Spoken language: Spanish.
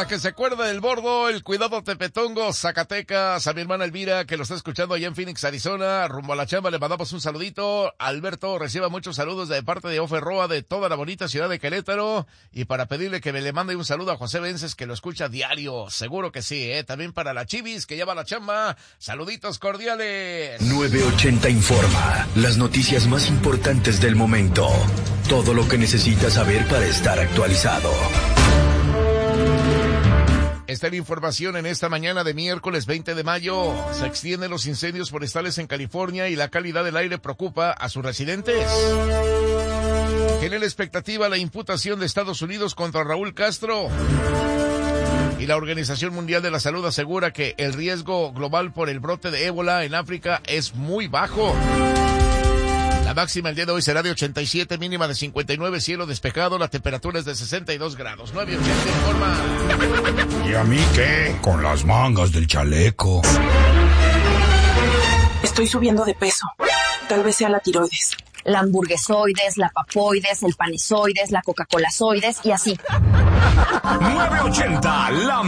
que se acuerda del Bordo, el Cuidado Tepetongo, Zacatecas, a mi hermana Elvira, que lo está escuchando allá en Phoenix, Arizona, rumbo a la chamba, le mandamos un saludito. Alberto reciba muchos saludos de parte de Ofe Roa, de toda la bonita ciudad de Querétaro, y para pedirle que me le mande un saludo a José Vences, que lo escucha diario, seguro que sí, también para la Chivis, que lleva la chamba, saluditos cordiales. 980 Informa, las noticias más importantes del momento, todo lo que necesitas saber para estar actualizado. Esta es la información en esta mañana de miércoles 20 de mayo. Se extienden los incendios forestales en California y la calidad del aire preocupa a sus residentes. Genera expectativa la imputación de Estados Unidos contra Raúl Castro. Y la Organización Mundial de la Salud asegura que el riesgo global por el brote de ébola en África es muy bajo. La máxima el día de hoy será de 87, mínima de 59, cielo despejado, la temperatura es de 62 grados. 980 Informa. ¿Y a mí qué? Con las mangas del chaleco. Estoy subiendo de peso. Tal vez sea la tiroides. La hamburguesoides, la papoides, el panizoides, la coca-colazoides y así. 980, la